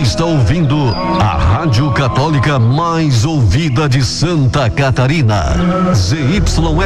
está ouvindo a Rádio Católica mais ouvida de Santa Catarina. ZYR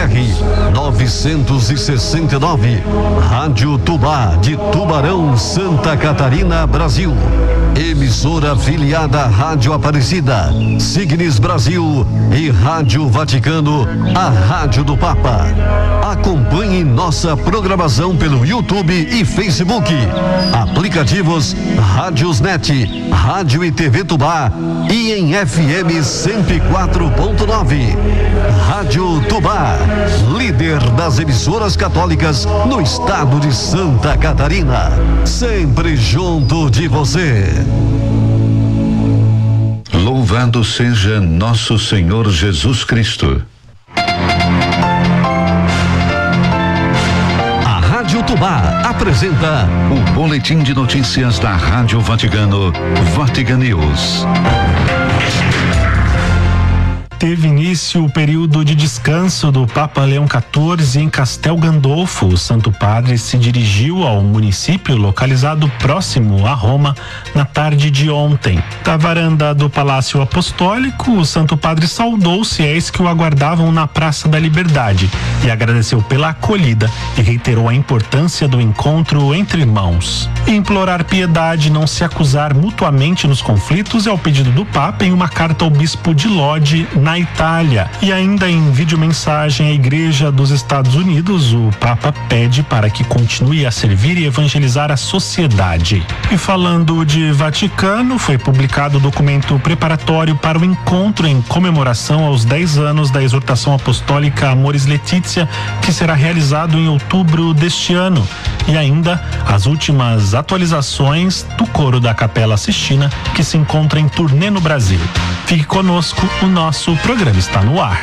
969, Rádio Tubá de Tubarão, Santa Catarina, Brasil. Emissora afiliada à Rádio Aparecida, Signes Brasil e Rádio Vaticano, a Rádio do Papa. Acompanhe nossa programação pelo YouTube e Facebook. Aplicativos Rádiosnet, Rádio e TV Tubá e em FM 104.9. Rádio Tubá, líder das emissoras católicas no estado de Santa Catarina. Sempre junto de você. Louvado seja nosso Senhor Jesus Cristo. A Rádio Tubá apresenta o boletim de notícias da Rádio Vaticano, Vatican News. Teve início o período de descanso do Papa Leão XIV em Castel Gandolfo. O Santo Padre se dirigiu ao município localizado próximo a Roma na tarde de ontem. Da varanda do Palácio Apostólico, o Santo Padre saudou os fiéis que o aguardavam na Praça da Liberdade e agradeceu pela acolhida e reiterou a importância do encontro entre irmãos. Implorar piedade e não se acusar mutuamente nos conflitos é o pedido do Papa em uma carta ao Bispo de Lodi, na Itália. E ainda em videomensagem à Igreja dos Estados Unidos, o Papa pede para que continue a servir e evangelizar a sociedade. E falando de Vaticano, foi publicado o documento preparatório para o encontro em comemoração aos 10 anos da exortação apostólica Amoris Laetitia, que será realizado em outubro deste ano. E ainda as últimas atualizações do coro da Capela Sistina, que se encontra em turnê no Brasil. Fique conosco, o nosso programa está no ar.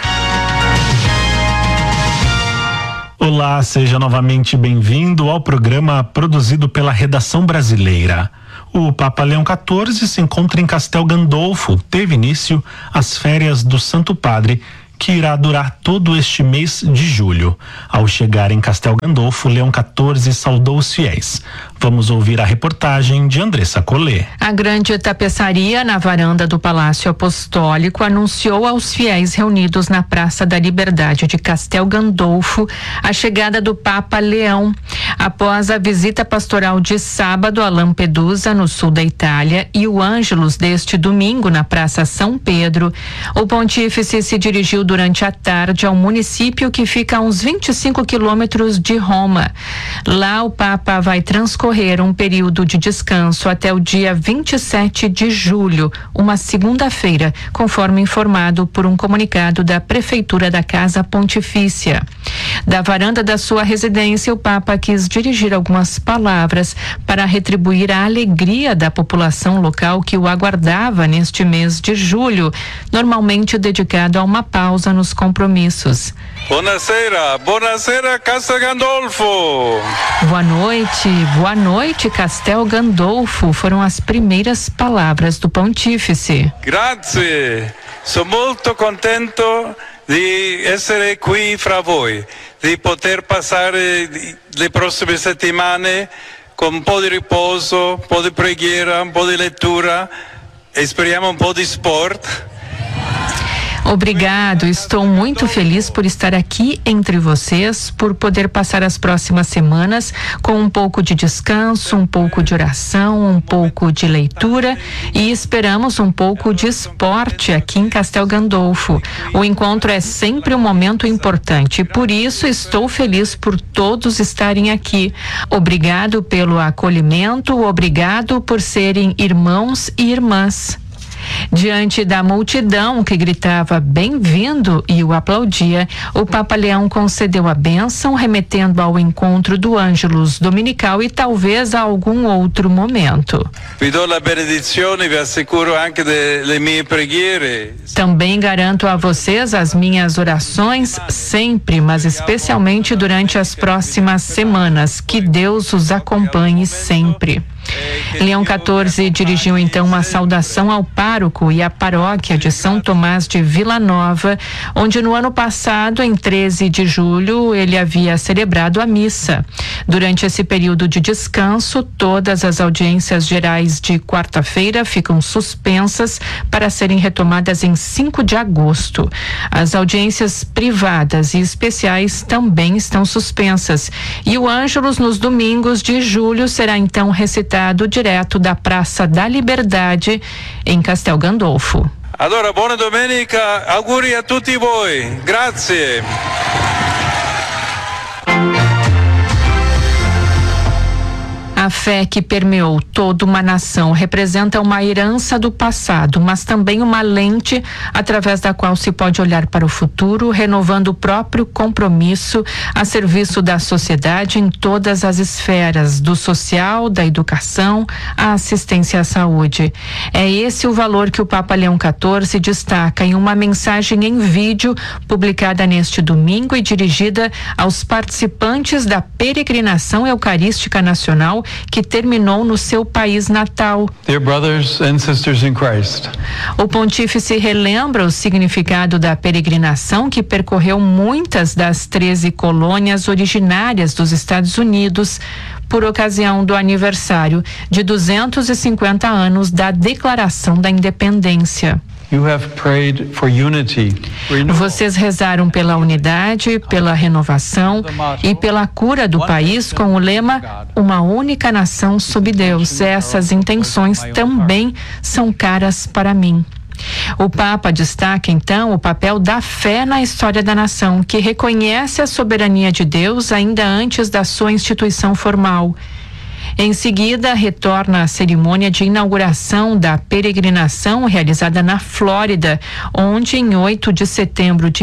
Olá, seja novamente bem-vindo ao programa produzido pela Redação Brasileira. O Papa Leão XIV se encontra em Castel Gandolfo. Teve início as férias do Santo Padre, que irá durar todo este mês de julho. Ao chegar em Castel Gandolfo, Leão XIV saudou os fiéis. Vamos ouvir a reportagem de Andressa Collet. A grande tapeçaria na varanda do Palácio Apostólico anunciou aos fiéis reunidos na Praça da Liberdade de Castel Gandolfo a chegada do Papa Leão. Após a visita pastoral de sábado a Lampedusa, no sul da Itália, e o Ângelus deste domingo na Praça São Pedro, o pontífice se dirigiu durante a tarde ao município que fica a uns 25 quilômetros de Roma. Lá o Papa vai transcorrer um período de descanso até o dia 27 de julho, uma segunda-feira, conforme informado por um comunicado da Prefeitura da Casa Pontifícia. Da varanda da sua residência, o Papa quis dirigir algumas palavras para retribuir a alegria da população local que o aguardava neste mês de julho, normalmente dedicado a uma pausa nos compromissos. Buonasera Castel Gandolfo. Boa noite Castel Gandolfo, foram as primeiras palavras do pontífice. Grazie, sono molto contento di essere qui fra voi, di poter passare le prossime settimane con un po' di riposo, un po' di preghiera, un po' di lettura e speriamo un po' di sport. Obrigado, estou muito feliz por estar aqui entre vocês, por poder passar as próximas semanas com um pouco de descanso, um pouco de oração, um pouco de leitura e esperamos um pouco de esporte aqui em Castel Gandolfo. O encontro é sempre um momento importante, por isso estou feliz por todos estarem aqui. Obrigado pelo acolhimento, obrigado por serem irmãos e irmãs. Diante da multidão que gritava bem-vindo e o aplaudia, o Papa Leão concedeu a bênção, remetendo ao encontro do Ângelus dominical e talvez a algum outro momento. Vi do la benedizione, vi assicuro anche delle mie preghiere. Também garanto a vocês as minhas orações sempre, mas especialmente durante as próximas semanas. Que Deus os acompanhe sempre. Leão XIV dirigiu então uma saudação ao pároco e à paróquia de São Tomás de Vila Nova, onde no ano passado, em 13 de julho, ele havia celebrado a missa. Durante esse período de descanso, todas as audiências gerais de quarta-feira ficam suspensas para serem retomadas em 5 de agosto. As audiências privadas e especiais também estão suspensas. E o Ângelus nos domingos de julho será então recitado direto da Praça da Liberdade, em Castel Gandolfo. Allora, buona domenica, auguri a tutti voi. Grazie. A fé que permeou toda uma nação representa uma herança do passado, mas também uma lente através da qual se pode olhar para o futuro, renovando o próprio compromisso a serviço da sociedade em todas as esferas, do social, da educação, à assistência à saúde. É esse o valor que o Papa Leão XIV destaca em uma mensagem em vídeo publicada neste domingo e dirigida aos participantes da peregrinação eucarística nacional que terminou no seu país natal. Dear brothers and sisters in Christ. O pontífice relembra o significado da peregrinação que percorreu muitas das 13 colônias originárias dos Estados Unidos por ocasião do aniversário de 250 anos da Declaração da Independência. You have prayed for unity, renewal. Vocês rezaram pela unidade, pela renovação e pela cura do país com o lema Uma única nação sob Deus. Essas intenções também são caras para mim. O Papa destaca então o papel da fé na história da nação, que reconhece a soberania de Deus ainda antes da sua instituição formal. Em seguida, retorna à cerimônia de inauguração da peregrinação realizada na Flórida, onde em 8 de setembro de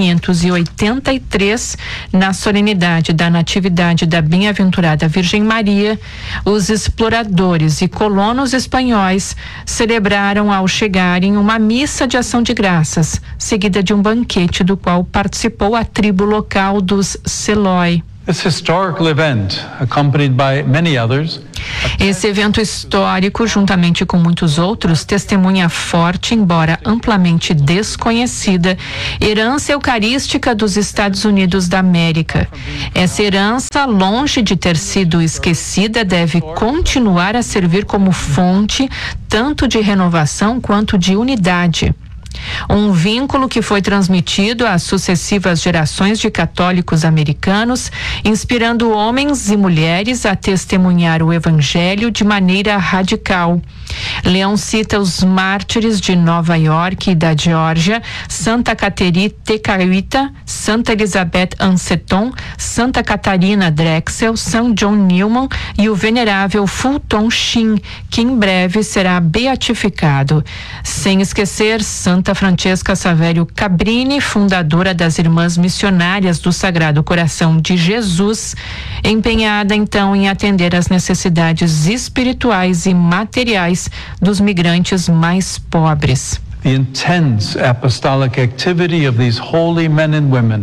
1583, na solenidade da Natividade da Bem-aventurada Virgem Maria, os exploradores e colonos espanhóis celebraram ao chegarem uma missa de ação de graças, seguida de um banquete do qual participou a tribo local dos Seloi. This historical event, accompanied by many others, Esse evento histórico, juntamente com muitos outros, testemunha a forte, embora amplamente desconhecida, herança eucarística dos Estados Unidos da América. Essa herança, longe de ter sido esquecida, deve continuar a servir como fonte tanto de renovação quanto de unidade. Um vínculo que foi transmitido às sucessivas gerações de católicos americanos, inspirando homens e mulheres a testemunhar o evangelho de maneira radical. Leão cita os mártires de Nova York e da Geórgia, Santa Cateri Tekakwitha, Santa Elizabeth Anseton, Santa Catarina Drexel, São John Newman e o venerável Fulton Sheen, que em breve será beatificado. Sem esquecer Santa Francesca Saverio Cabrini, fundadora das Irmãs Missionárias do Sagrado Coração de Jesus, empenhada então em atender às necessidades espirituais e materiais dos migrantes mais pobres. the intense apostolic activity of these holy men and women.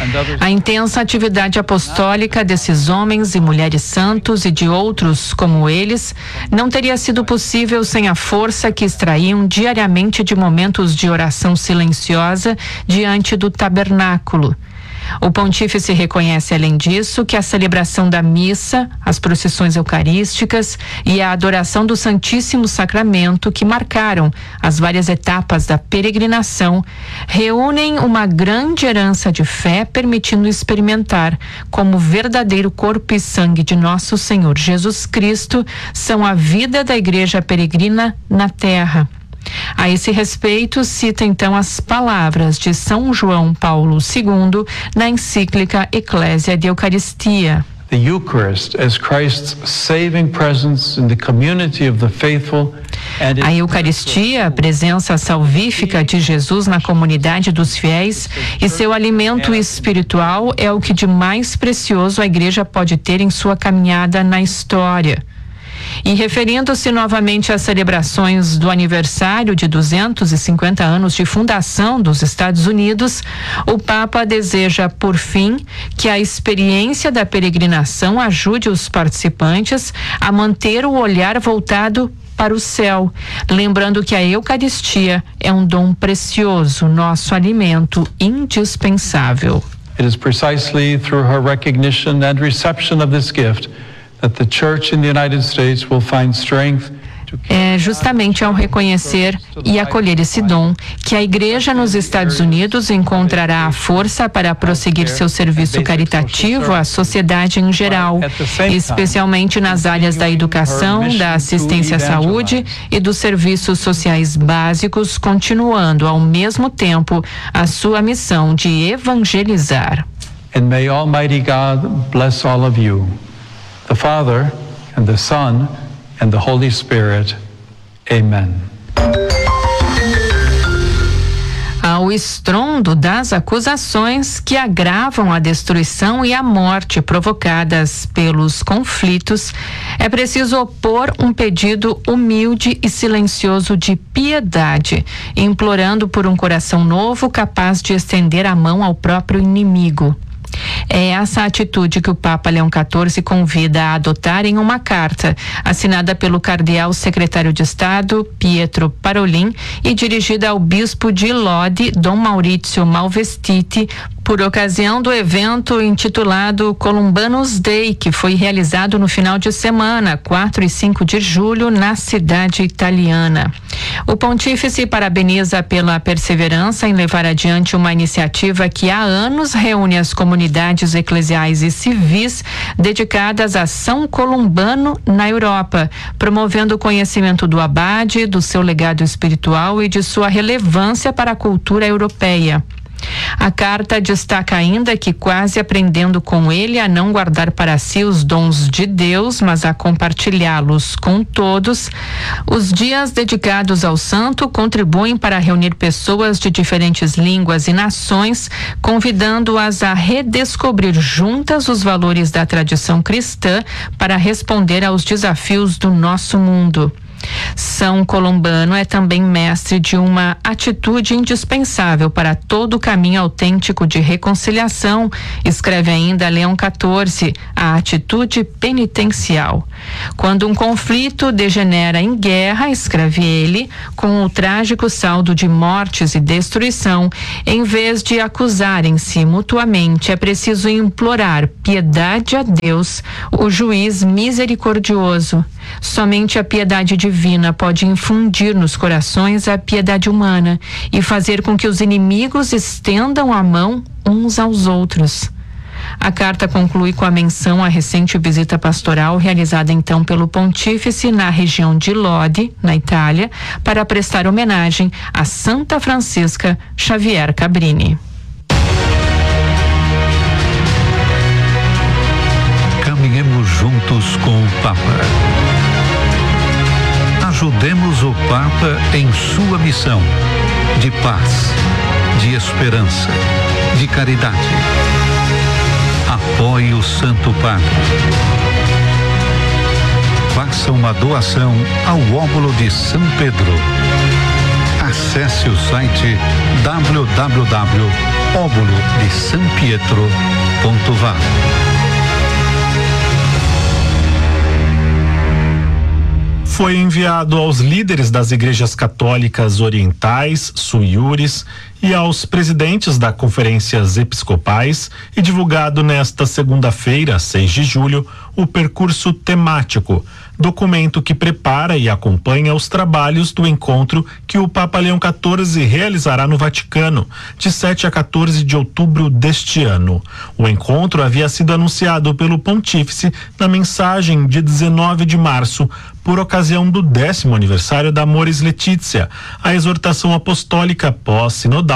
A intensa atividade apostólica desses homens e mulheres santos e de outros como eles não teria sido possível sem a força que extraíam diariamente de momentos de oração silenciosa diante do tabernáculo. O pontífice reconhece, além disso, que a celebração da missa, as procissões eucarísticas e a adoração do Santíssimo Sacramento, que marcaram as várias etapas da peregrinação, reúnem uma grande herança de fé, permitindo experimentar como o verdadeiro corpo e sangue de nosso Senhor Jesus Cristo são a vida da Igreja peregrina na terra. A esse respeito, cita então as palavras de São João Paulo II na encíclica Ecclesia de Eucaristia. The Eucharist as Christ's saving presence in the community of the faithful. A Eucaristia, a presença salvífica de Jesus na comunidade dos fiéis e seu alimento espiritual é o que de mais precioso a Igreja pode ter em sua caminhada na história. E referindo-se novamente às celebrações do aniversário de 250 anos de fundação dos Estados Unidos, o Papa deseja, por fim, que a experiência da peregrinação ajude os participantes a manter o olhar voltado para o céu, lembrando que a Eucaristia é um dom precioso, nosso alimento indispensável. It is precisely through her recognition and reception of this gift that the Church in the United States will find strength. É justamente ao reconhecer e acolher esse dom que a Igreja nos Estados Unidos encontrará a força para prosseguir seu serviço caritativo à sociedade em geral, especialmente nas áreas da educação, da assistência à saúde e dos serviços sociais básicos, continuando ao mesmo tempo a sua missão de evangelizar. And may Almighty God bless all of you, the Father and the Son and the Holy Spirit. Amen. Ao estrondo das acusações que agravam a destruição e a morte provocadas pelos conflitos, é preciso opor um pedido humilde e silencioso de piedade, implorando por um coração novo capaz de estender a mão ao próprio inimigo. É essa atitude que o Papa Leão XIV convida a adotar em uma carta assinada pelo cardeal secretário de Estado Pietro Parolin e dirigida ao bispo de Lodi, Dom Maurizio Malvestiti, por ocasião do evento intitulado Columbanus Day, que foi realizado no final de semana, 4 e 5 de julho, na cidade italiana. O pontífice parabeniza pela perseverança em levar adiante uma iniciativa que há anos reúne as comunidades eclesiais e civis dedicadas a São Columbano na Europa, promovendo o conhecimento do abade, do seu legado espiritual e de sua relevância para a cultura europeia. A carta destaca ainda que, quase aprendendo com ele a não guardar para si os dons de Deus, mas a compartilhá-los com todos, os dias dedicados ao santo contribuem para reunir pessoas de diferentes línguas e nações, convidando-as a redescobrir juntas os valores da tradição cristã para responder aos desafios do nosso mundo. São Columbano é também mestre de uma atitude indispensável para todo o caminho autêntico de reconciliação, escreve ainda Leão XIV, a atitude penitencial. Quando um conflito degenera em guerra, escreve ele, com o trágico saldo de mortes e destruição, em vez de acusarem-se mutuamente, é preciso implorar piedade a Deus, o juiz misericordioso. Somente a piedade divina pode infundir nos corações a piedade humana e fazer com que os inimigos estendam a mão uns aos outros. A carta conclui com a menção à recente visita pastoral realizada então pelo pontífice na região de Lodi, na Itália, para prestar homenagem a Santa Francisca Xavier Cabrini. Caminhemos juntos com o Papa. Ajudemos o Papa em sua missão de paz, de esperança, de caridade. Apoie o Santo Padre. Faça uma doação ao óbolo de São Pedro. Acesse o site www.obolodesampietro.va. Foi enviado aos líderes das igrejas católicas orientais, suiures, e aos presidentes das conferências episcopais e divulgado nesta segunda-feira, 6 de julho, o percurso temático, documento que prepara e acompanha os trabalhos do encontro que o Papa Leão XIV realizará no Vaticano, de 7 a 14 de outubro deste ano. O encontro havia sido anunciado pelo pontífice na mensagem de 19 de março, por ocasião do 10º aniversário da Amoris Laetitia, a exortação apostólica pós-sinodal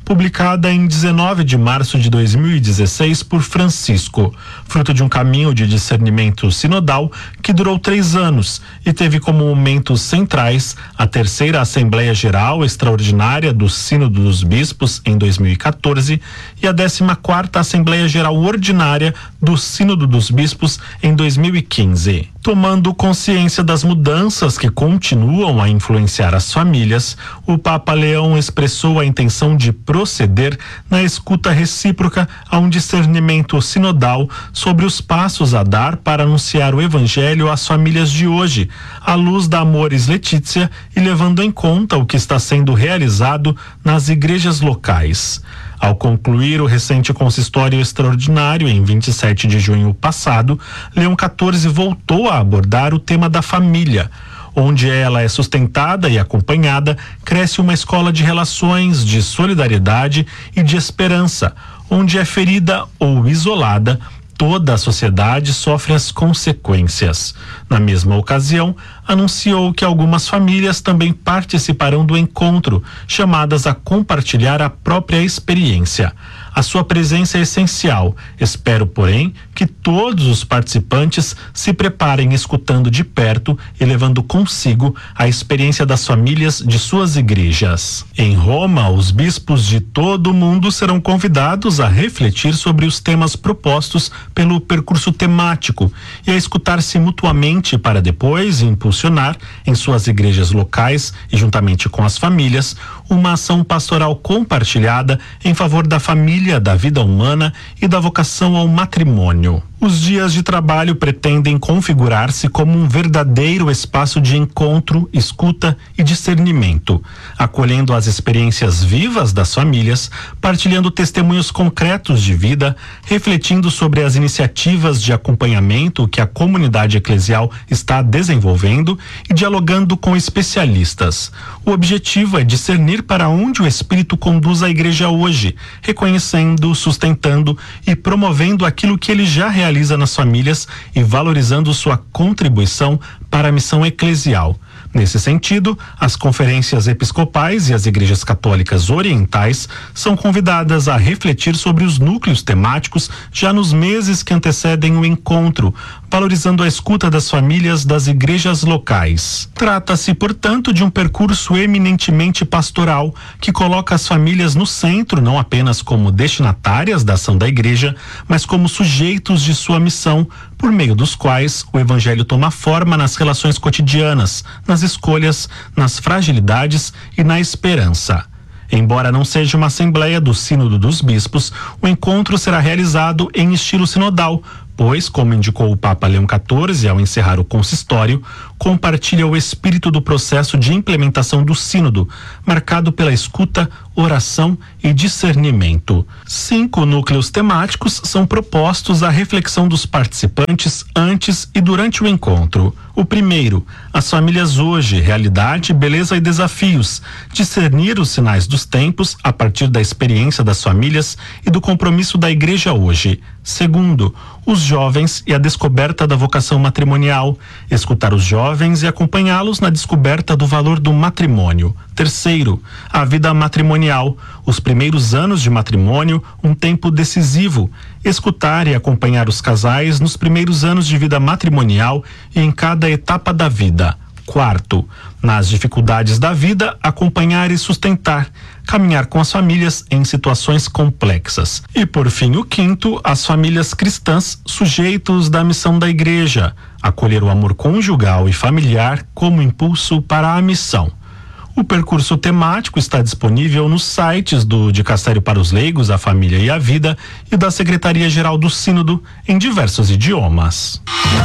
publicada em 19 de março de 2016 por Francisco, fruto de um caminho de discernimento sinodal que durou 3 anos e teve como momentos centrais a terceira Assembleia Geral Extraordinária do Sínodo dos Bispos em 2014 e a 14ª Assembleia Geral Ordinária do Sínodo dos Bispos em 2015. Tomando consciência das mudanças que continuam a influenciar as famílias, o Papa Leão expressou a intenção de proceder na escuta recíproca a um discernimento sinodal sobre os passos a dar para anunciar o Evangelho às famílias de hoje, à luz da Amoris Laetitia e levando em conta o que está sendo realizado nas igrejas locais. Ao concluir o recente consistório extraordinário em 27 de junho passado, Leão XIV voltou a abordar o tema da família. Onde ela é sustentada e acompanhada, cresce uma escola de relações, de solidariedade e de esperança. Onde é ferida ou isolada, toda a sociedade sofre as consequências. Na mesma ocasião, anunciou que algumas famílias também participarão do encontro, chamadas a compartilhar a própria experiência. A sua presença é essencial. Espero, porém, que todos os participantes se preparem escutando de perto e levando consigo a experiência das famílias de suas igrejas. Em Roma, os bispos de todo o mundo serão convidados a refletir sobre os temas propostos pelo percurso temático e a escutar-se mutuamente para depois impulsionar em suas igrejas locais e juntamente com as famílias uma ação pastoral compartilhada em favor da família, da vida humana e da vocação ao matrimônio. Os dias de trabalho pretendem configurar-se como um verdadeiro espaço de encontro, escuta e discernimento, acolhendo as experiências vivas das famílias, partilhando testemunhos concretos de vida, refletindo sobre as iniciativas de acompanhamento que a comunidade eclesial está desenvolvendo e dialogando com especialistas. O objetivo é discernir para onde o Espírito conduz a igreja hoje, reconhecendo, sustentando e promovendo aquilo que ele já realiza nas famílias e valorizando sua contribuição para a missão eclesial. Nesse sentido, as conferências episcopais e as igrejas católicas orientais são convidadas a refletir sobre os núcleos temáticos já nos meses que antecedem o encontro, valorizando a escuta das famílias das igrejas locais. Trata-se, portanto, de um percurso eminentemente pastoral que coloca as famílias no centro, não apenas como destinatárias da ação da igreja, mas como sujeitos de sua missão, por meio dos quais o evangelho toma forma nas relações cotidianas, nas escolhas, nas fragilidades e na esperança. Embora não seja uma assembleia do Sínodo dos Bispos, o encontro será realizado em estilo sinodal, pois, como indicou o Papa Leão XIV ao encerrar o consistório, compartilha o espírito do processo de implementação do sínodo, marcado pela escuta, oração e discernimento. 5 núcleos temáticos são propostos à reflexão dos participantes antes e durante o encontro. O primeiro, as famílias hoje, realidade, beleza e desafios, discernir os sinais dos tempos a partir da experiência das famílias e do compromisso da igreja hoje. Segundo, os jovens e a descoberta da vocação matrimonial, escutar os jovens e acompanhá-los na descoberta do valor do matrimônio. Terceiro, a vida matrimonial, os primeiros anos de matrimônio, um tempo decisivo, escutar e acompanhar os casais nos primeiros anos de vida matrimonial e em cada etapa da vida. Quarto, nas dificuldades da vida, acompanhar e sustentar, caminhar com as famílias em situações complexas. E por fim, o quinto, as famílias cristãs, sujeitos da missão da igreja, acolher o amor conjugal e familiar como impulso para a missão. O percurso temático está disponível nos sites do Dicastério para os Leigos, a Família e a Vida e da Secretaria-Geral do Sínodo em diversos idiomas.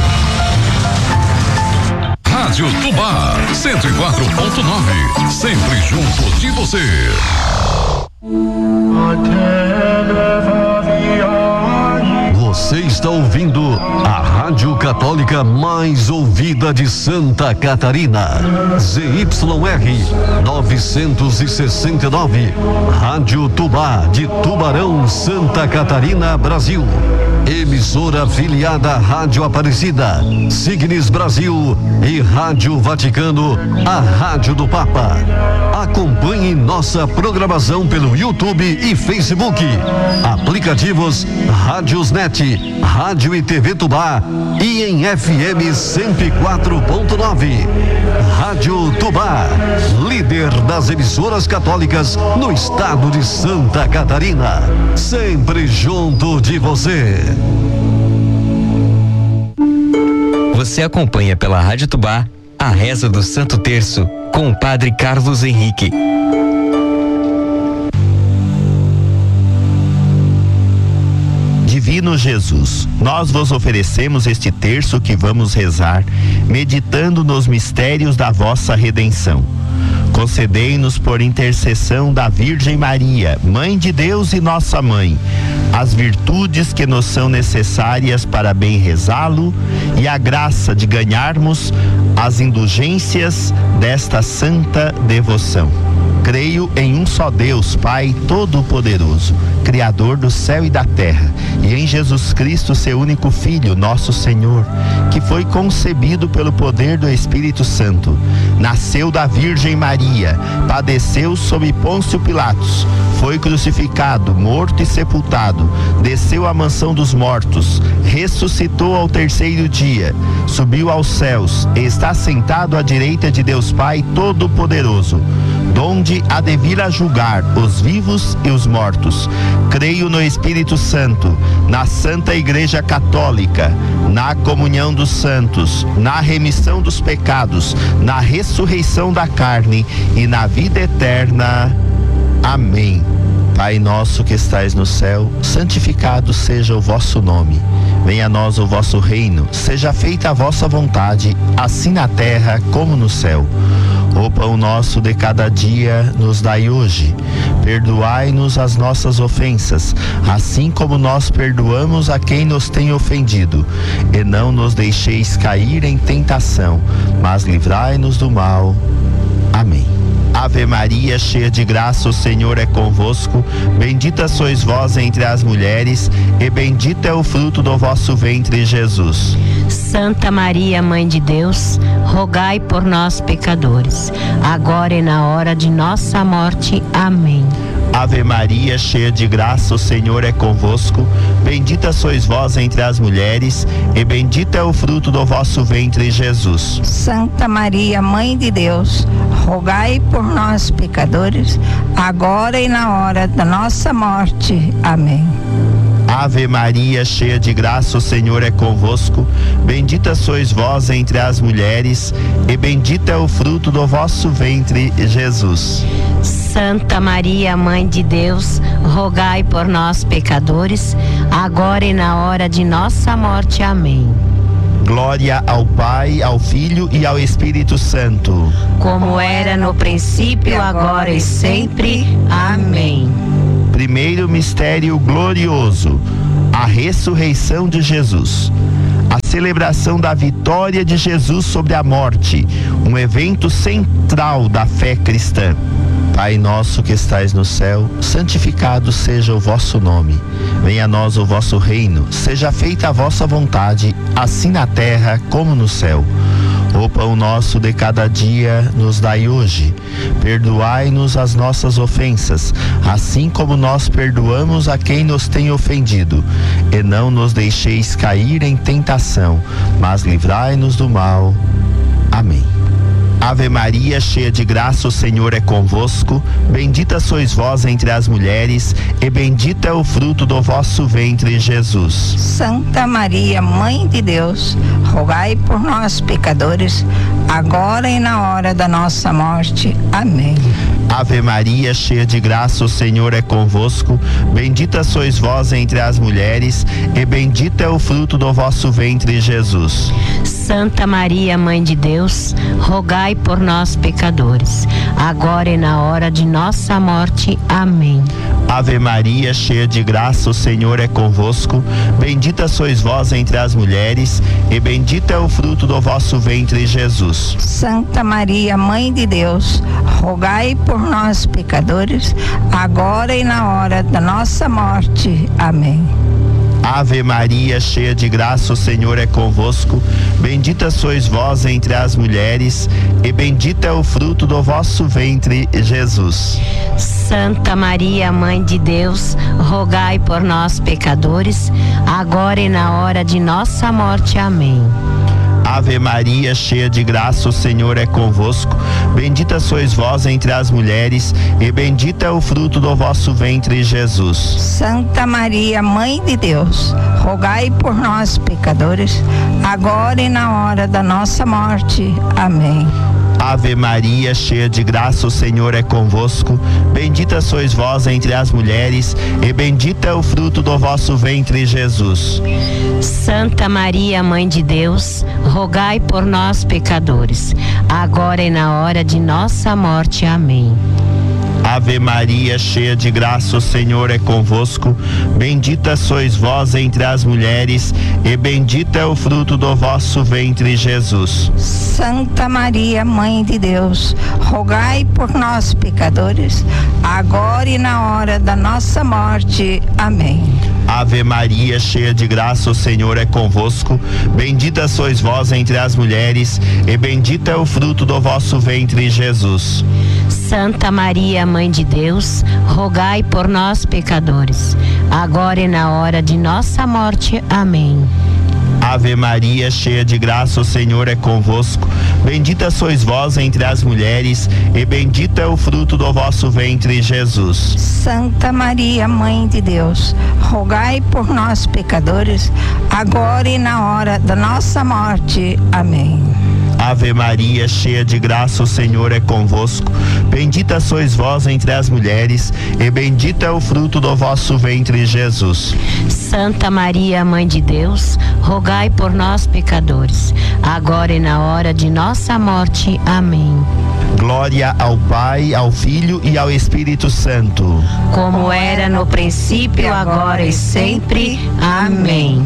Rádio Tubá 104.9, sempre junto de você. Você está ouvindo a Rádio católica mais ouvida de Santa Catarina. ZYR 969, Rádio Tubá de Tubarão, Santa Catarina, Brasil. Emissora afiliada à Rádio Aparecida, Signes Brasil e Rádio Vaticano, a Rádio do Papa. Acompanhe nossa programação pelo YouTube e Facebook. Aplicativos Rádiosnet, Rádio e TV Tubá e em FM 104.9. Rádio Tubá, líder das emissoras católicas no estado de Santa Catarina. Sempre junto de você. Você acompanha pela Rádio Tubá a Reza do Santo Terço com o Padre Carlos Henrique. Divino Jesus, nós vos oferecemos este terço que vamos rezar, meditando nos mistérios da vossa redenção. Concedei-nos, por intercessão da Virgem Maria, Mãe de Deus e nossa Mãe, as virtudes que nos são necessárias para bem rezá-lo e a graça de ganharmos as indulgências desta santa devoção. Creio em um só Deus, Pai Todo-Poderoso, Criador do céu e da terra, e em Jesus Cristo, seu único Filho, nosso Senhor, que foi concebido pelo poder do Espírito Santo, nasceu da Virgem Maria, padeceu sob Pôncio Pilatos, foi crucificado, morto e sepultado, desceu à mansão dos mortos, ressuscitou ao terceiro dia, subiu aos céus e está sentado à direita de Deus Pai Todo-Poderoso, donde há de vir a julgar os vivos e os mortos. Creio no Espírito Santo, na Santa Igreja Católica, na comunhão dos santos, na remissão dos pecados, na ressurreição da carne e na vida eterna. Amém. Pai nosso que estais no céu, santificado seja o vosso nome. Venha a nós o vosso reino, seja feita a vossa vontade, assim na terra como no céu. O pão nosso de cada dia nos dai hoje. Perdoai-nos as nossas ofensas, assim como nós perdoamos a quem nos tem ofendido. E não nos deixeis cair em tentação, mas livrai-nos do mal. Amém. Ave Maria, cheia de graça, o Senhor é convosco. Bendita sois vós entre as mulheres, e bendito é o fruto do vosso ventre, Jesus. Santa Maria, Mãe de Deus, rogai por nós, pecadores, agora e na hora de nossa morte. Amém. Ave Maria, cheia de graça, o Senhor é convosco. Bendita sois vós entre as mulheres, e bendito é o fruto do vosso ventre, Jesus. Santa Maria, Mãe de Deus, rogai por nós, pecadores, agora e na hora da nossa morte. Amém. Ave Maria, cheia de graça, o Senhor é convosco. Bendita sois vós entre as mulheres, e bendito é o fruto do vosso ventre, Jesus. Santa Maria, Mãe de Deus, rogai por nós, pecadores, agora e na hora de nossa morte. Amém. Glória ao Pai, ao Filho e ao Espírito Santo. Como era no princípio, agora e sempre. Amém. Primeiro mistério glorioso, a ressurreição de Jesus. A celebração da vitória de Jesus sobre a morte, um evento central da fé cristã. Pai nosso que estais no céu, santificado seja o vosso nome. Venha a nós o vosso reino, seja feita a vossa vontade, assim na terra como no céu. O pão nosso de cada dia nos dai hoje. Perdoai-nos as nossas ofensas, assim como nós perdoamos a quem nos tem ofendido. E não nos deixeis cair em tentação, mas livrai-nos do mal. Amém. Ave Maria, cheia de graça, o Senhor é convosco. Bendita sois vós entre as mulheres, e bendito é o fruto do vosso ventre, Jesus. Santa Maria, Mãe de Deus, rogai por nós, pecadores, agora e na hora da nossa morte. Amém. Ave Maria, cheia de graça, o Senhor é convosco. Bendita sois vós entre as mulheres, e bendito é o fruto do vosso ventre, Jesus. Santa Maria, Mãe de Deus, rogai por nós, pecadores, agora e na hora de nossa morte. Amém. Ave Maria, cheia de graça, o Senhor é convosco. Bendita sois vós entre as mulheres, e bendito é o fruto do vosso ventre, Jesus. Santa Maria, Mãe de Deus, rogai por nós, pecadores, agora e na hora da nossa morte. Amém. Ave Maria, cheia de graça, o Senhor é convosco. Bendita sois vós entre as mulheres, e bendito é o fruto do vosso ventre, Jesus. Santa Maria, Mãe de Deus, rogai por nós, pecadores, agora e na hora de nossa morte. Amém. Ave Maria, cheia de graça, o Senhor é convosco. Bendita sois vós entre as mulheres, e bendito é o fruto do vosso ventre, Jesus. Santa Maria, Mãe de Deus, rogai por nós, pecadores, agora e na hora da nossa morte. Amém. Ave Maria, cheia de graça, o Senhor é convosco. Bendita sois vós entre as mulheres, e bendito é o fruto do vosso ventre, Jesus. Santa Maria, Mãe de Deus, rogai por nós, pecadores, agora e na hora de nossa morte. Amém. Ave Maria, cheia de graça, o Senhor é convosco. Bendita sois vós entre as mulheres, e bendito é o fruto do vosso ventre, Jesus. Santa Maria, Mãe de Deus, rogai por nós, pecadores, agora e na hora da nossa morte. Amém. Ave Maria, cheia de graça, o Senhor é convosco. Bendita sois vós entre as mulheres, e bendito é o fruto do vosso ventre, Jesus. Santa Maria, Mãe de Deus, rogai por nós, pecadores, agora e na hora de nossa morte. Amém. Ave Maria, cheia de graça, o Senhor é convosco. Bendita sois vós entre as mulheres, e bendito é o fruto do vosso ventre, Jesus. Santa Maria, Mãe de Deus, rogai por nós, pecadores, agora e na hora da nossa morte. Amém. Ave Maria, cheia de graça, o Senhor é convosco. Bendita sois vós entre as mulheres, e bendito é o fruto do vosso ventre, Jesus. Santa Maria, Mãe de Deus, rogai por nós, pecadores, agora e na hora de nossa morte. Amém. Glória ao Pai, ao Filho e ao Espírito Santo. Como era no princípio, agora e sempre. Amém.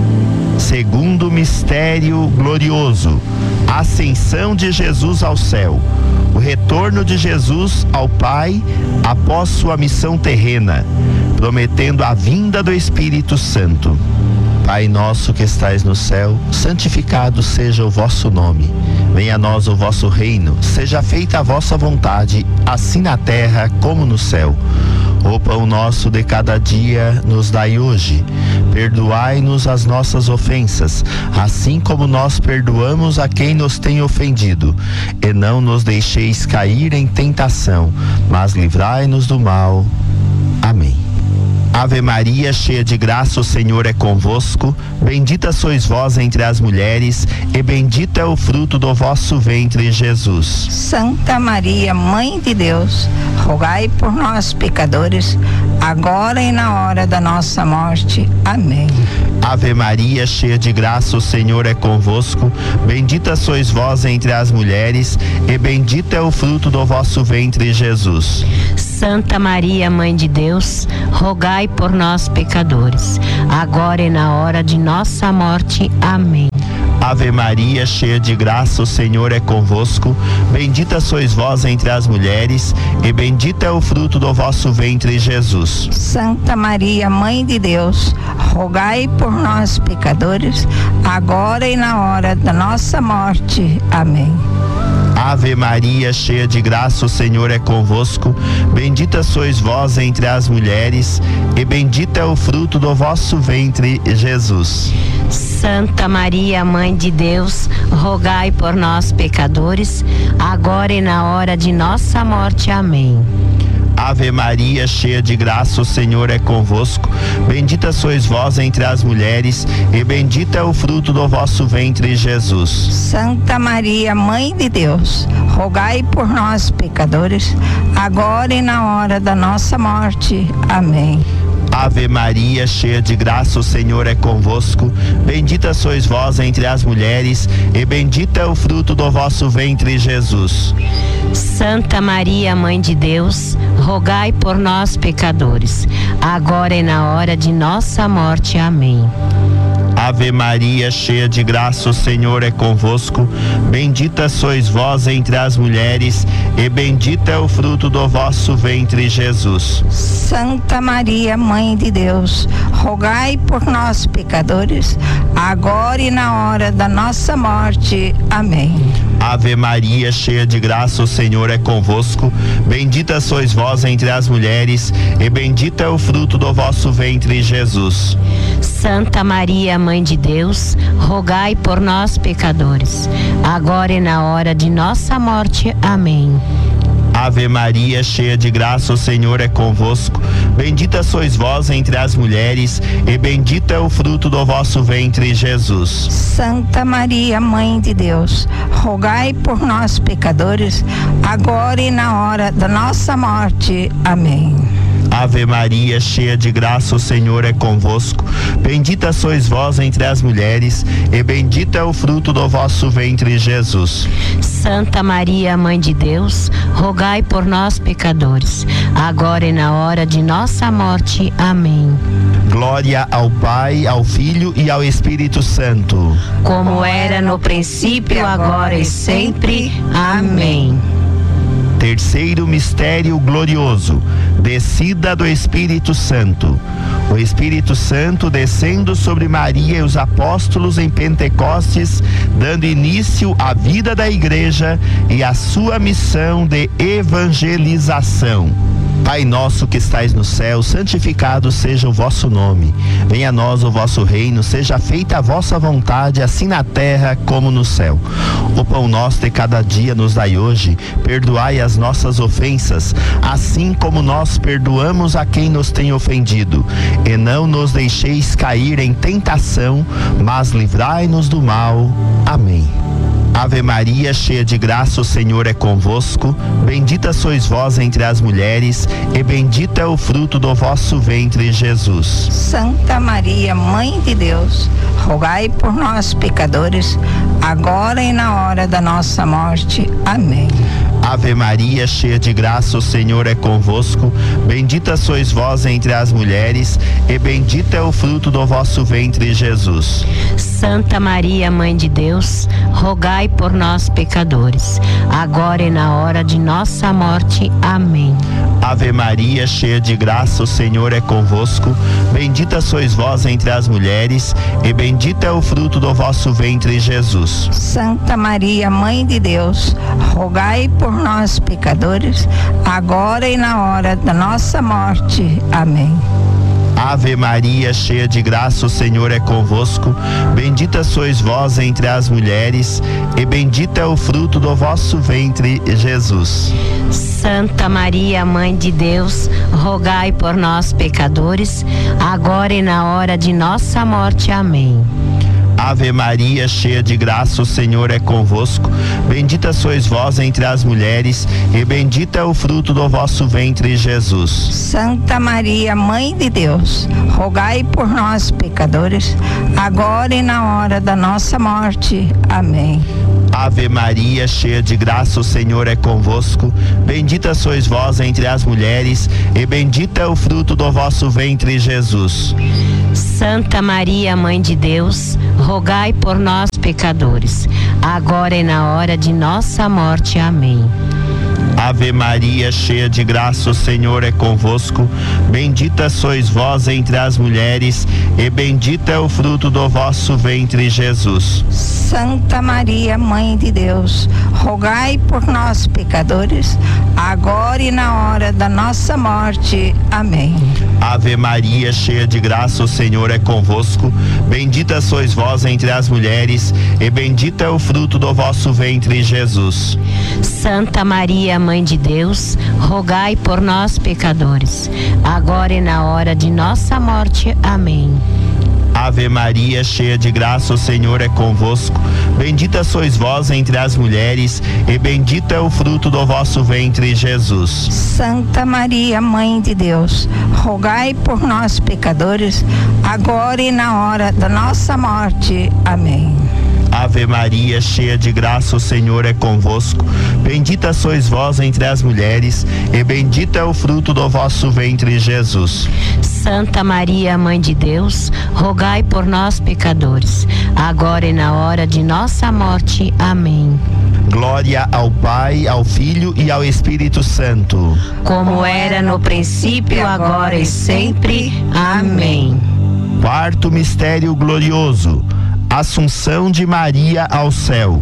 Segundo mistério glorioso, a ascensão de Jesus ao céu, o retorno de Jesus ao Pai após sua missão terrena, prometendo a vinda do Espírito Santo. Pai nosso que estais no céu, santificado seja o vosso nome. Venha a nós o vosso reino, seja feita a vossa vontade, assim na terra como no céu. O pão nosso de cada dia nos dai hoje. Perdoai-nos as nossas ofensas, assim como nós perdoamos a quem nos tem ofendido. E não nos deixeis cair em tentação, mas livrai-nos do mal. Amém. Ave Maria, cheia de graça, o Senhor é convosco. Bendita sois vós entre as mulheres, e bendito é o fruto do vosso ventre, Jesus. Santa Maria, Mãe de Deus, rogai por nós, pecadores, agora e na hora da nossa morte. Amém. Ave Maria, cheia de graça, o Senhor é convosco. Bendita sois vós entre as mulheres, e bendito é o fruto do vosso ventre, Jesus. Santa Maria, Mãe de Deus, rogai por nós, pecadores, agora e na hora de nossa morte. Amém. Ave Maria, cheia de graça, o Senhor é convosco. Bendita sois vós entre as mulheres, e bendito é o fruto do vosso ventre, Jesus. Santa Maria, Mãe de Deus, rogai por nós, pecadores, agora e na hora da nossa morte. Amém. Ave Maria, cheia de graça, o Senhor é convosco. Bendita sois vós entre as mulheres, e bendito é o fruto do vosso ventre, Jesus. Santa Maria, Mãe de Deus, rogai por nós, pecadores, agora e na hora de nossa morte. Amém. Ave Maria, cheia de graça, o Senhor é convosco. Bendita sois vós entre as mulheres, e bendito é o fruto do vosso ventre, Jesus. Santa Maria, Mãe de Deus, rogai por nós, pecadores, agora e na hora da nossa morte. Amém. Ave Maria, cheia de graça, o Senhor é convosco. Bendita sois vós entre as mulheres, e bendito é o fruto do vosso ventre, Jesus. Santa Maria, Mãe de Deus, rogai por nós, pecadores, agora e na hora de nossa morte. Amém. Ave Maria, cheia de graça, o Senhor é convosco. Bendita sois vós entre as mulheres, e bendito é o fruto do vosso ventre, Jesus. Santa Maria, Mãe de Deus, rogai por nós, pecadores, agora e na hora da nossa morte. Amém. Ave Maria, cheia de graça, o Senhor é convosco. Bendita sois vós entre as mulheres, e bendito é o fruto do vosso ventre, Jesus. Santa Maria, Mãe de Deus, rogai por nós, pecadores, agora e na hora de nossa morte. Amém. Ave Maria, cheia de graça, o Senhor é convosco. Bendita sois vós entre as mulheres, e bendito é o fruto do vosso ventre, Jesus. Santa Maria, Mãe de Deus, rogai por nós, pecadores, agora e na hora da nossa morte. Amém. Ave Maria, cheia de graça, o Senhor é convosco. Bendita sois vós entre as mulheres, e bendito é o fruto do vosso ventre, Jesus. Santa Maria, Mãe de Deus, rogai por nós, pecadores, agora e na hora de nossa morte. Amém. Glória ao Pai, ao Filho e ao Espírito Santo. Como era no princípio, agora e sempre. Amém. Terceiro mistério glorioso, descida do Espírito Santo. O Espírito Santo descendo sobre Maria e os apóstolos em Pentecostes, dando início à vida da igreja e à sua missão de evangelização. Pai nosso que estais no céu, santificado seja o vosso nome. Venha a nós o vosso reino, seja feita a vossa vontade, assim na terra como no céu. O pão nosso de cada dia nos dai hoje, perdoai as nossas ofensas, assim como nós perdoamos a quem nos tem ofendido. E não nos deixeis cair em tentação, mas livrai-nos do mal. Amém. Ave Maria, cheia de graça, o Senhor é convosco. Bendita sois vós entre as mulheres, e bendito é o fruto do vosso ventre, Jesus. Santa Maria, Mãe de Deus, rogai por nós, pecadores, agora e na hora da nossa morte. Amém. Ave Maria, cheia de graça, o Senhor é convosco. Bendita sois vós entre as mulheres, e bendito é o fruto do vosso ventre, Jesus. Santa Maria, Mãe de Deus, rogai por nós, pecadores, agora e na hora de nossa morte. Amém. Ave Maria, cheia de graça, o Senhor é convosco. Bendita sois vós entre as mulheres, e bendito é o fruto do vosso ventre, Jesus. Santa Maria, Mãe de Deus, rogai por nós, pecadores, agora e na hora da nossa morte. Amém. Ave Maria, cheia de graça, o Senhor é convosco. Bendita sois vós entre as mulheres, e bendito é o fruto do vosso ventre, Jesus. Santa Maria, Mãe de Deus, rogai por nós, pecadores, agora e na hora de nossa morte. Amém. Ave Maria, cheia de graça, o Senhor é convosco. Bendita sois vós entre as mulheres, e bendito é o fruto do vosso ventre, Jesus. Santa Maria, Mãe de Deus, rogai por nós, pecadores, agora e na hora da nossa morte. Amém. Ave Maria, cheia de graça, o Senhor é convosco. Bendita sois vós entre as mulheres, e bendito é o fruto do vosso ventre, Jesus. Santa Maria, Mãe de Deus, rogai por nós, pecadores, agora e na hora de nossa morte. Amém. Ave Maria, cheia de graça, o Senhor é convosco. Bendita sois vós entre as mulheres, e bendito é o fruto do vosso ventre, Jesus. Santa Maria, Mãe de Deus, rogai por nós, pecadores, agora e na hora da nossa morte. Amém. Ave Maria, cheia de graça, o Senhor é convosco. Bendita sois vós entre as mulheres, e bendito é o fruto do vosso ventre, Jesus. Santa Maria, Mãe de Deus, rogai por nós, pecadores, agora e na hora de nossa morte. Amém. Ave Maria, cheia de graça, o Senhor é convosco. Bendita sois vós entre as mulheres, e bendito é o fruto do vosso ventre, Jesus. Santa Maria, Mãe de Deus, rogai por nós, pecadores, agora e na hora da nossa morte. Amém. Ave Maria, cheia de graça, o Senhor é convosco. Bendita sois vós entre as mulheres, e bendito é o fruto do vosso ventre, Jesus. Santa Maria, Mãe de Deus, rogai por nós, pecadores, agora e na hora de nossa morte. Amém. Glória ao Pai, ao Filho e ao Espírito Santo. Como era no princípio, agora e sempre. Amém. Quarto mistério glorioso: Assunção de Maria ao céu.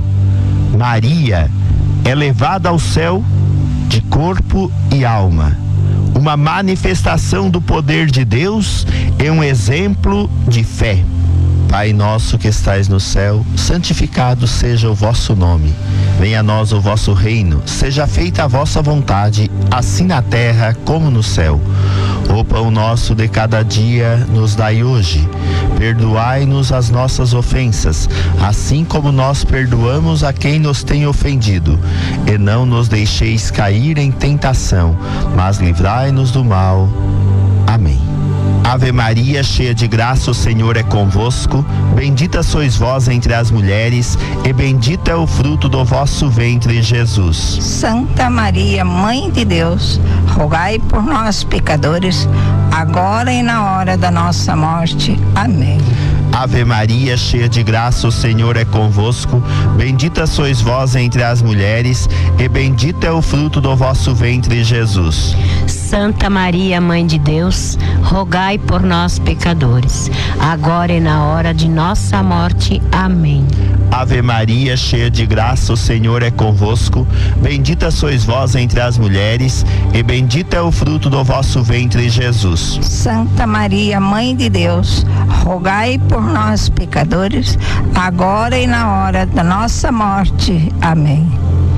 Maria é levada ao céu de corpo e alma. Uma manifestação do poder de Deus e um exemplo de fé. Pai nosso que estais no céu, santificado seja o vosso nome. Venha a nós o vosso reino, seja feita a vossa vontade, assim na terra como no céu. O pão nosso de cada dia nos dai hoje. Perdoai-nos as nossas ofensas, assim como nós perdoamos a quem nos tem ofendido. E não nos deixeis cair em tentação, mas livrai-nos do mal. Amém. Ave Maria, cheia de graça, o Senhor é convosco. Bendita sois vós entre as mulheres, e bendito é o fruto do vosso ventre, Jesus. Santa Maria, Mãe de Deus, rogai por nós, pecadores, agora e na hora da nossa morte. Amém. Ave Maria, cheia de graça, o Senhor é convosco. Bendita sois vós entre as mulheres, e bendito é o fruto do vosso ventre, Jesus. Santa Maria, Mãe de Deus, rogai por nós, pecadores, agora e na hora de nossa morte. Amém. Ave Maria, cheia de graça, o Senhor é convosco. Bendita sois vós entre as mulheres, e bendito é o fruto do vosso ventre, Jesus. Santa Maria, Mãe de Deus, rogai por nós, pecadores, agora e na hora da nossa morte. Amém.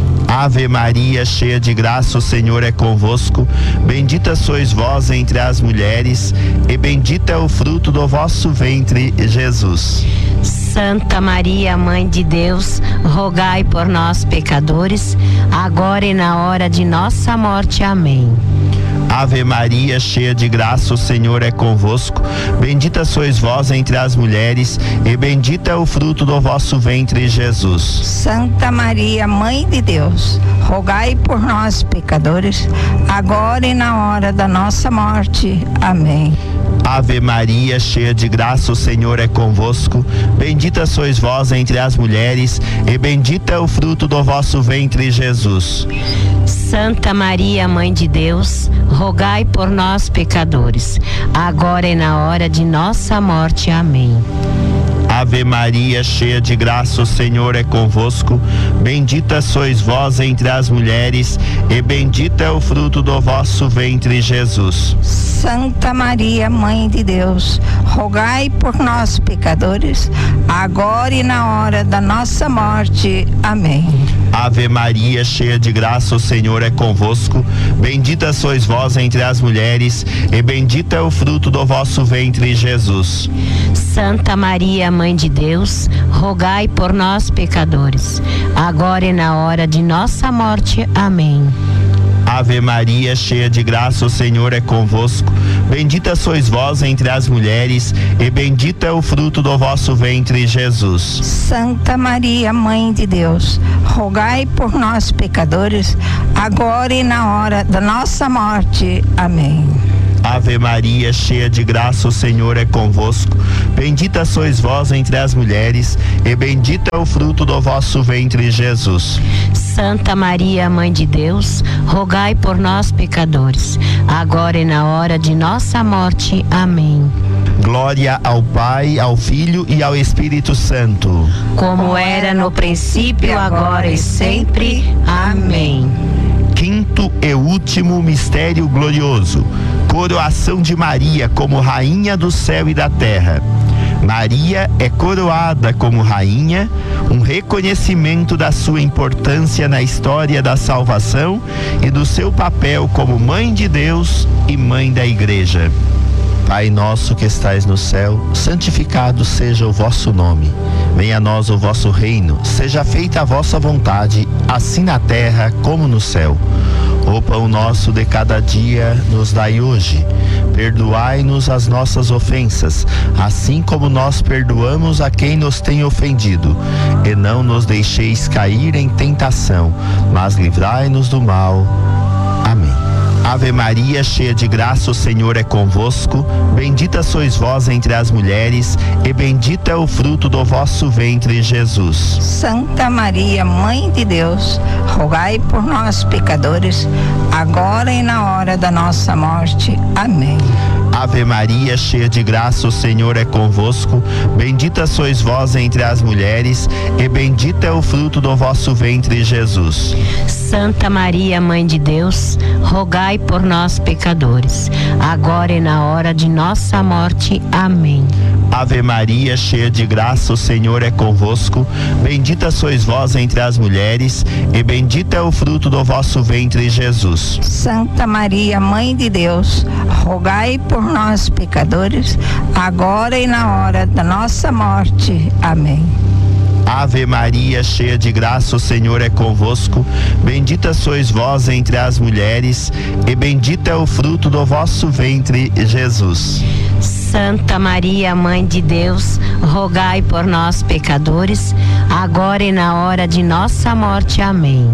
Ave Maria, cheia de graça, o Senhor é convosco. Bendita sois vós entre as mulheres, e bendito é o fruto do vosso ventre, Jesus. Santa Maria, Mãe de Deus, rogai por nós, pecadores, agora e na hora de nossa morte. Amém. Ave Maria, cheia de graça, o Senhor é convosco. Bendita sois vós entre as mulheres, e bendito é o fruto do vosso ventre, Jesus. Santa Maria, Mãe de Deus, rogai por nós, pecadores, agora e na hora da nossa morte. Amém. Ave Maria, cheia de graça, o Senhor é convosco. Bendita sois vós entre as mulheres, e bendito é o fruto do vosso ventre, Jesus. Santa Maria, Mãe de Deus, rogai por nós, pecadores, agora e na hora de nossa morte. Amém. Ave Maria, cheia de graça, o Senhor é convosco. Bendita sois vós entre as mulheres, e bendito é o fruto do vosso ventre, Jesus. Santa Maria, Mãe de Deus, rogai por nós, pecadores, agora e na hora da nossa morte. Amém. Ave Maria, cheia de graça, o Senhor é convosco. Bendita sois vós entre as mulheres, e bendito é o fruto do vosso ventre, Jesus. Santa Maria, Mãe de Deus, rogai por nós, pecadores, agora e na hora de nossa morte. Amém. Ave Maria, cheia de graça, o Senhor é convosco. Bendita sois vós entre as mulheres, e bendito é o fruto do vosso ventre, Jesus. Santa Maria, Mãe de Deus, rogai por nós, pecadores, agora e na hora da nossa morte. Amém. Ave Maria, cheia de graça, o Senhor é convosco. Bendita sois vós entre as mulheres, e bendito é o fruto do vosso ventre, Jesus. Santa Maria, Mãe de Deus, rogai por nós, pecadores, agora e na hora de nossa morte. Amém. Glória ao Pai, ao Filho e ao Espírito Santo. Como era no princípio, agora e sempre. Amém. Quinto e último mistério glorioso: coroação de Maria como rainha do céu e da terra. Maria é coroada como rainha, um reconhecimento da sua importância na história da salvação e do seu papel como mãe de Deus e mãe da Igreja. Pai nosso que estais no céu, santificado seja o vosso nome. Venha a nós o vosso reino, seja feita a vossa vontade, assim na terra como no céu. O pão nosso de cada dia nos dai hoje. Perdoai-nos as nossas ofensas, assim como nós perdoamos a quem nos tem ofendido. E não nos deixeis cair em tentação, mas livrai-nos do mal. Amém. Ave Maria, cheia de graça, o Senhor é convosco. Bendita sois vós entre as mulheres, e bendito é o fruto do vosso ventre, Jesus. Santa Maria, Mãe de Deus, rogai por nós, pecadores, agora e na hora da nossa morte. Amém. Ave Maria, cheia de graça, o Senhor é convosco. Bendita sois vós entre as mulheres, e bendito é o fruto do vosso ventre, Jesus. Santa Maria, Mãe de Deus, rogai por nós, pecadores, agora e na hora de nossa morte. Amém. Ave Maria, cheia de graça, o Senhor é convosco. Bendita sois vós entre as mulheres, e bendito é o fruto do vosso ventre, Jesus. Santa Maria, Mãe de Deus, rogai por nós, pecadores, agora e na hora da nossa morte. Amém. Ave Maria, cheia de graça, o Senhor é convosco. Bendita sois vós entre as mulheres, e bendito é o fruto do vosso ventre, Jesus. Santa Maria, Mãe de Deus, rogai por nós, pecadores, agora e na hora de nossa morte. Amém.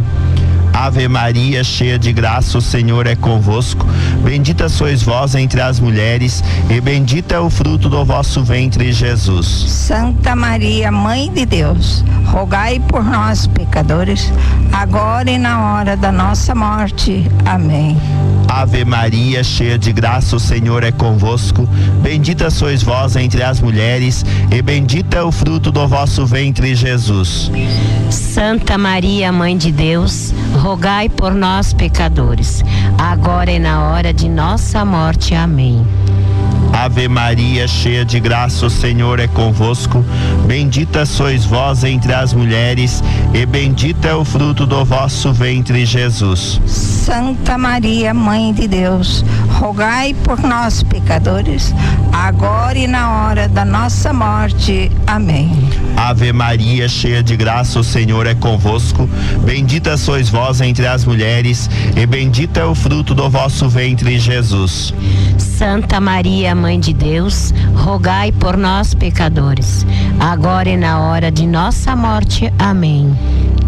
Ave Maria, cheia de graça, o Senhor é convosco. Bendita sois vós entre as mulheres, e bendito é o fruto do vosso ventre, Jesus. Santa Maria, Mãe de Deus, rogai por nós, pecadores, agora e na hora da nossa morte. Amém. Ave Maria, cheia de graça, o Senhor é convosco. Bendita sois vós entre as mulheres, e bendito é o fruto do vosso ventre, Jesus. Santa Maria, Mãe de Deus, rogai por nós, pecadores, agora e na hora de nossa morte. Amém. Ave Maria, cheia de graça, o Senhor é convosco. Bendita sois vós entre as mulheres, e bendito é o fruto do vosso ventre, Jesus. Santa Maria, Mãe de Deus, rogai por nós, pecadores, agora e na hora da nossa morte. Amém. Ave Maria, cheia de graça, o Senhor é convosco. Bendita sois vós entre as mulheres, e bendito é o fruto do vosso ventre, Jesus. Santa Maria, Mãe de Deus, rogai por nós, pecadores, agora e na hora de nossa morte. Amém.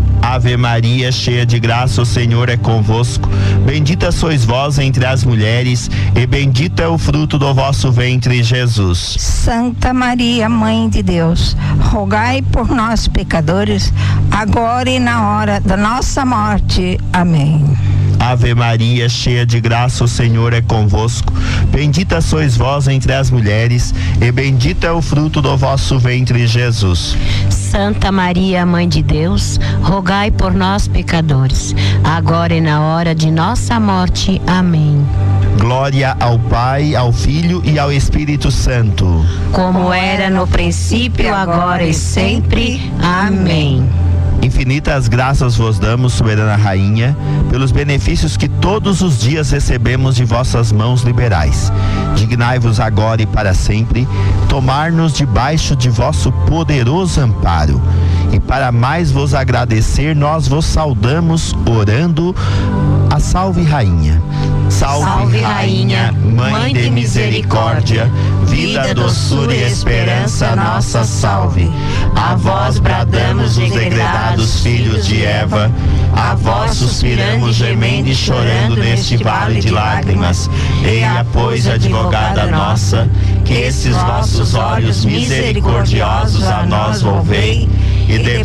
Ave Maria, cheia de graça, o Senhor é convosco. Bendita sois vós entre as mulheres, e bendito é o fruto do vosso ventre, Jesus. Santa Maria, Mãe de Deus, rogai por nós, pecadores, agora e na hora da nossa morte. Amém. Ave Maria, cheia de graça, o Senhor é convosco. Bendita sois vós entre as mulheres, e bendito é o fruto do vosso ventre, Jesus. Santa Maria, Mãe de Deus, rogai por nós, pecadores, agora e na hora de nossa morte. Amém. Glória ao Pai, ao Filho e ao Espírito Santo. Como era no princípio, agora e sempre. Amém. Infinitas graças vos damos, soberana Rainha, pelos benefícios que todos os dias recebemos de vossas mãos liberais. Dignai-vos agora e para sempre tomar-nos debaixo de vosso poderoso amparo. E para mais vos agradecer, nós vos saudamos orando a Salve Rainha. Salve Rainha, Mãe de misericórdia, vida, doçura e esperança, nossa salve. A vós bradamos os degredados filhos de Eva, a vós suspiramos gemendo e chorando neste vale de lágrimas. Eia, pois, advogada nossa, que esses vossos olhos misericordiosos a nós volvei, e de